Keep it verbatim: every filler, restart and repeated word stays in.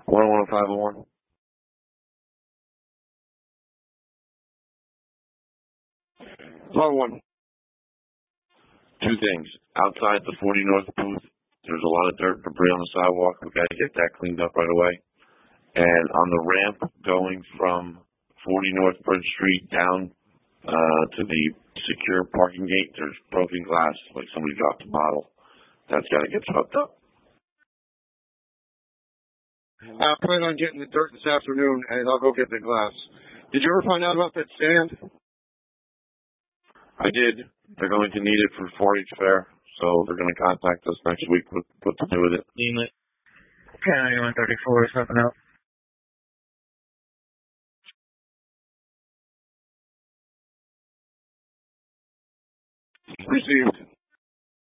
one oh one five oh one. Hello, one. Two things. Outside the forty North booth, there's a lot of dirt and debris on the sidewalk. We've got to get that cleaned up right away. And on the ramp going from forty North Bridge Street down uh, to the secure parking gate, there's broken glass, like somebody dropped a bottle. That's got to get swept up. I plan on getting the dirt this afternoon, and I'll go get the glass. Did you ever find out about that stand? I did. They're going to need it for four H fair, so they're going to contact us next week with what to do with it. County one thirty-four, something else. Received.